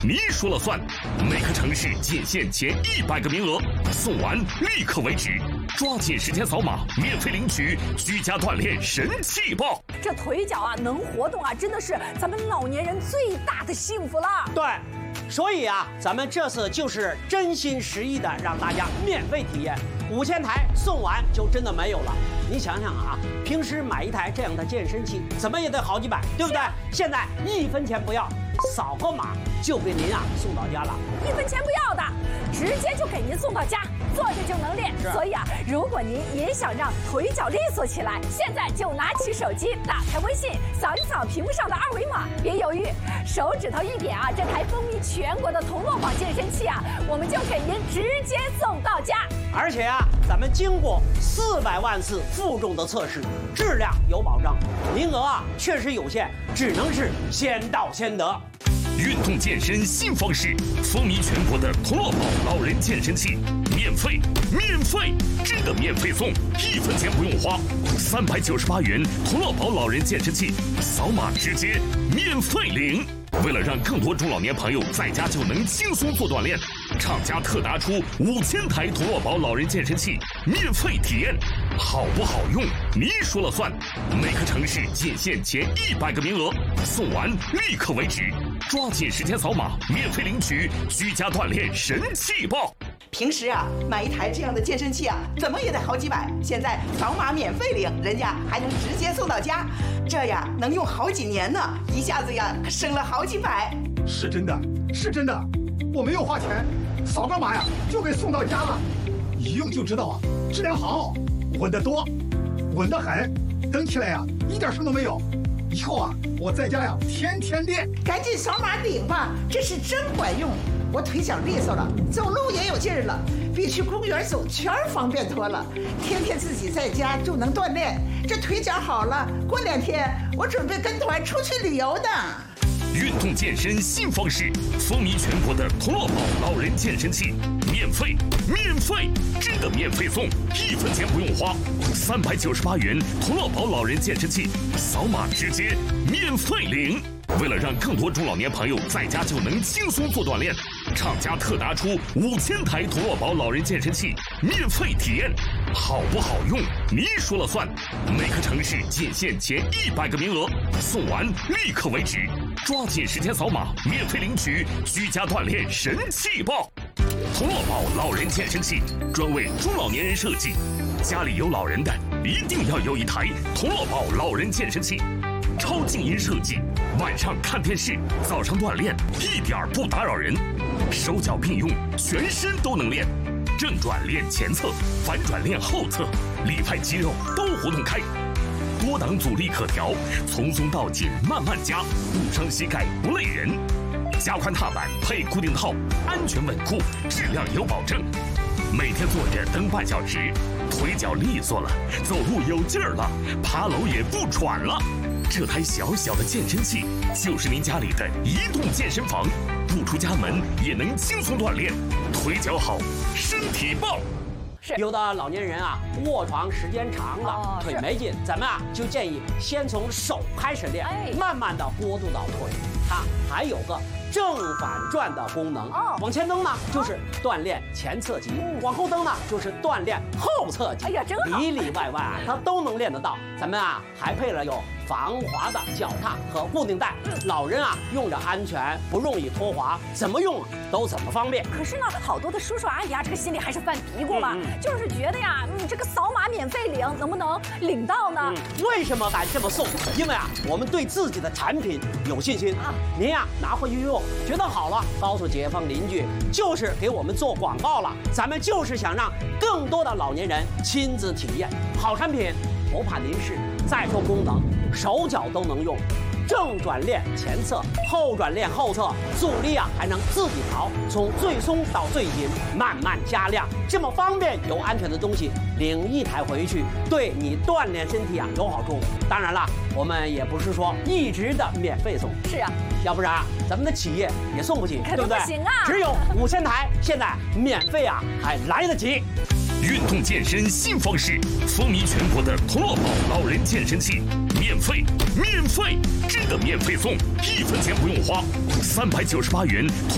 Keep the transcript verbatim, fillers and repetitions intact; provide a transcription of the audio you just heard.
你说了算。每个城市仅限前一百个名额，送完立刻为止，抓紧时间扫码，免费领取居家锻炼神器包。 这腿脚啊，能活动啊，真的是咱们老年人最大的幸福了。 对。所以啊，咱们这次就是真心实意的让大家免费体验，五千台送完就真的没有了。你想想啊，平时买一台这样的健身器，怎么也得好几百，对不对？现在一分钱不要，扫个码就给您啊送到家了， 一分钱不要的，直接就给您送到家，坐着就能练。所以啊，如果您也想让腿脚利索起来，现在就拿起手机，打开微信，扫一扫屏幕上的二维码，别犹豫，手指头一点啊，这台风靡全国的童乐宝健身器啊，我们就给您直接送到家。 而且啊，咱们经过四百万次负重的测试，质量有保障，名额啊确实有限，只能是先到先得。 运动健身新方式，风靡全国的童乐宝老人健身器，免费，免费，真的免费送，一分钱不用花，三百九十八元童乐宝老人健身器，扫码直接免费领。为了让更多中老年朋友在家就能轻松做锻炼，厂家特拿出五千台童乐宝老人健身器免费体验，好不好用你说了算。每个城市仅限前一百个名额，送完立刻为止，抓紧时间扫码，免费领取居家锻炼神器包。 平时啊，买一台这样的健身器啊，怎么也得好几百。现在扫码免费领，人家还能直接送到家，这呀能用好几年呢，一下子呀省了好几百。 是真的，是真的，我没有花钱，扫个码呀就给送到家了，一用就知道啊，质量好，稳得多，稳得很，蹬起来呀一点声都没有。以后啊，我在家呀天天练。 赶紧扫码领吧，这是真管用。我腿脚利索了，走路也有劲儿了，比去公园走圈方便多了。天天自己在家就能锻炼，这腿脚好了，过两天我准备跟团出去旅游呢。 运动健身新方式，风靡全国的童乐宝老人健身器，免费，免费，真的免费送，一分钱不用花，三百九十八元童乐宝老人健身器，扫码直接免费领。为了让更多中老年朋友在家就能轻松做锻炼，厂家特拿出五千台童乐宝老人健身器免费体验，好不好用你说了算。每个城市仅限前一百个名额，送完立刻为止，抓紧时间扫码，免费领取居家锻炼神器包。童乐宝老人健身器专为中老年人设计，家里有老人的一定要有一台童乐宝老人健身器，超静音设计，晚上看电视，早上锻炼，一点不打扰人，手脚并用，全身都能练，正转练前侧，反转练后侧，里派肌肉都活动开，多档阻力可调，从松到紧慢慢加，不伤膝盖不累人，加宽踏板配固定套，安全稳固，质量有保证。每天坐着蹬半小时，腿脚利索了，走路有劲儿了，爬楼也不喘了。这台小小的健身器就是您家里的移动健身房，不出家门也能轻松锻炼，腿脚好，身体棒。 有的老年人啊，卧床时间长了，哦、腿没劲，咱们啊就建议先从手开始练，哎、慢慢的过渡到腿。它还有个正反转的功能，哦、往前蹬呢就是锻炼前侧肌，嗯、往后蹬呢就是锻炼后侧肌。哎呀，真好！里里外外啊，它都能练得到。咱们啊还配了有防滑的脚踏和固定带，嗯、老人啊用着安全，不容易脱滑，怎么用都怎么方便。 可是呢，好多的叔叔阿姨啊，这个心里还是犯嘀咕嘛，嗯嗯、就是觉得呀，你这个扫码免费领，能不能领到呢？嗯、 为什么敢这么送？因为啊，我们对自己的产品有信心啊。您呀拿回去用，觉得好了，告诉街坊邻居，就是给我们做广告了。咱们就是想让更多的老年人亲自体验好产品，不怕临时。再说功能，手脚都能用，正转练前侧，后转练后侧，阻力啊还能自己调，从最松到最紧，慢慢加量，这么方便又安全的东西，领一台回去，对你锻炼身体啊有好处。当然了，我们也不是说一直的免费送， 是啊， 要不然咱们的企业也送不起，对不对？ 不行啊， 只有五千台，现在免费啊还来得及。 运动健身新方式，风靡全国的童乐宝老人健身器，免费，免费，真的免费送，一分钱不用花，三百九十八元。